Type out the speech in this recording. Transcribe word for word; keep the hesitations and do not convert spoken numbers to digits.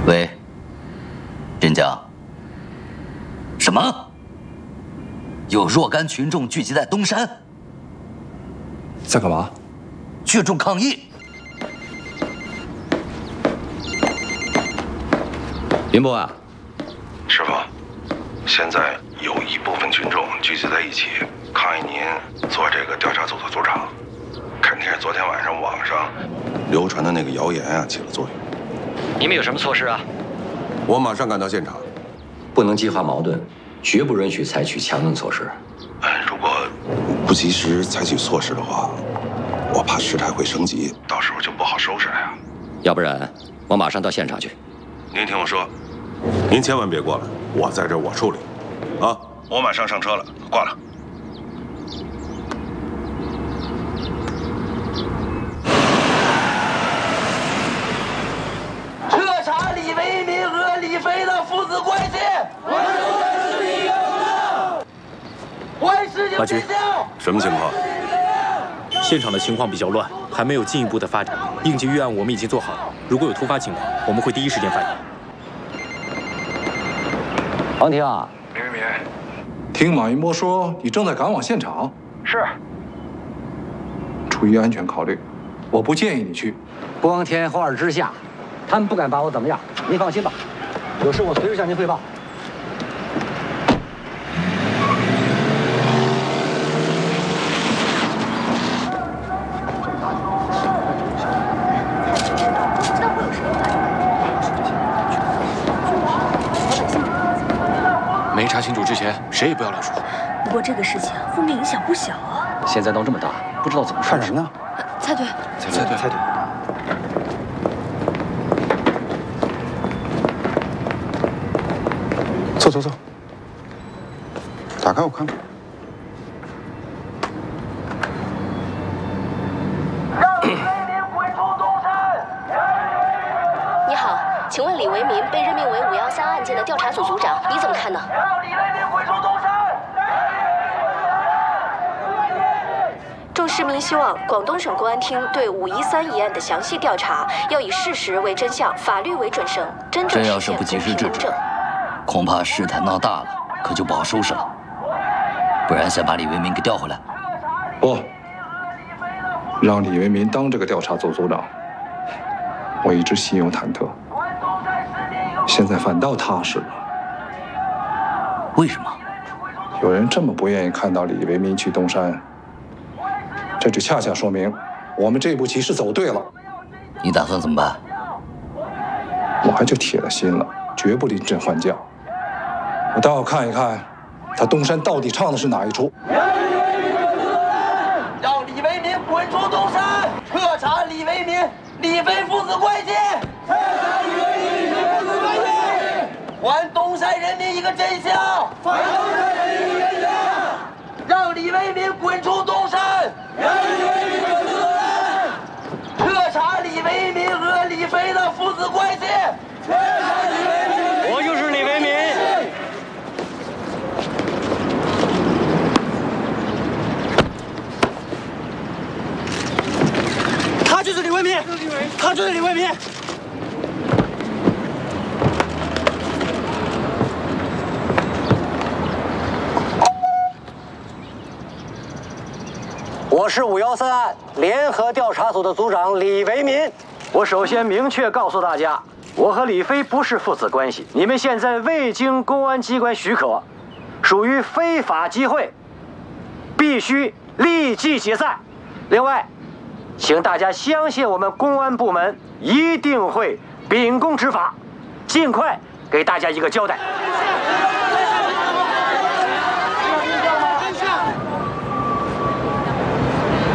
喂，镇江。什么？有若干群众聚集在东山， 在干嘛？ 聚众抗议。 林波啊， 师傅，现在有一部分群众聚集在一起抗议您做这个调查组的组长，肯定是昨天晚上网上流传的那个谣言啊起了作用。 你们有什么措施啊？ 我马上赶到现场。 不能激化矛盾，绝不允许采取强硬措施。 如果不及时采取措施的话，我怕事态会升级，到时候就不好收拾了呀。 要不然，我马上到现场去。 您听我说，您千万别过来，我在这儿我处理。啊，我马上上车了，挂了。 彻查李维民和李飞的父子关系。 马局， 什么情况？ 现场的情况比较乱，还没有进一步的发展。应急预案我们已经做好了，如果有突发情况，我们会第一时间反应。 王婷啊， 李维民，听马云波说你正在赶往现场。 是。 出于安全考虑，我不建议你去。 光天化日之下，他们不敢把我怎么样，您放心吧。有事我随时向您汇报。 没查清楚之前，谁也不要乱说。 不过这个事情负面影响不小啊。 现在闹这么大，不知道怎么看人呢？ 蔡队， 蔡队，蔡队， 走走走，打开我看看。 你好，请问李维民被任命为五幺三案件的调查组组长，你怎么看呢？ 让李维民滚出东山！ 众市民希望广东省公安厅对五一三一案的详细调查要以事实为真相，法律为准绳，真正实现公平公正。 恐怕事态闹大了，可就不好收拾了。不然先把李维民给调回来。 不，让李维民当这个调查组组长，我一直心有忐忑，现在反倒踏实了。 为什么？ 有人这么不愿意看到李维民去东山，这就恰恰说明我们这步棋是走对了。 你打算怎么办？ 我还就铁了心了，绝不临阵换将。我倒要看一看，他东山到底唱的是哪一出。 让李维民滚出东山，彻查李维民、李飞父子关系，彻查李维民、李飞父子关系，还东山人民一个真相，还东山人民一个真相，让李维民滚出东山，让李维民滚出东山，彻查李维民和李飞的父子关系，彻查李维民。 我就是李维民。他就是李维民，他就是李维民。我是五幺三案联合调查组的组长李维民。我首先明确告诉大家，我和李飞不是父子关系，你们现在未经公安机关许可，属于非法集会，必须立即解散。另外，请大家相信我们公安部门一定会秉公执法，尽快给大家一个交代。